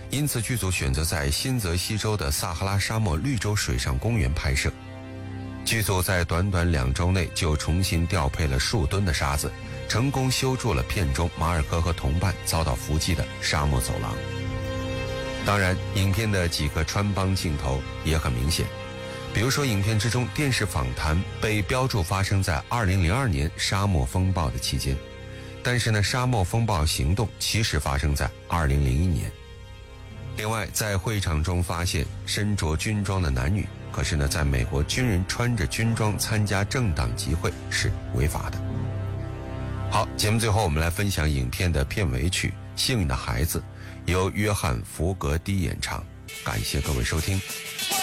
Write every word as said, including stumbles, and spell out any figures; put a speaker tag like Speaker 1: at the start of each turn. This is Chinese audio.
Speaker 1: 因此剧组选择在新泽西州的撒哈拉沙漠绿洲水上公园拍摄。剧组在短短两周内就重新调配了数吨的沙子，成功修筑了片中马尔科和同伴遭到伏击的沙漠走廊。当然，影片的几个穿帮镜头也很明显，比如说影片之中电视访谈被标注发生在二零零二年沙漠风暴的期间，但是呢，沙漠风暴行动其实发生在二零零一年。另外，在会场中发现身着军装的男女，可是呢，在美国军人穿着军装参加政党集会是违法的。好，节目最后我们来分享影片的片尾曲《幸运的孩子》，由约翰·福格迪演唱。感谢各位收听。